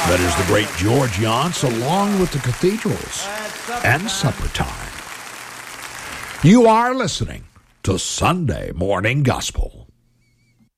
That is the great George Yonts, along with the Cathedrals and Supper Time. You are listening to Sunday Morning Gospel.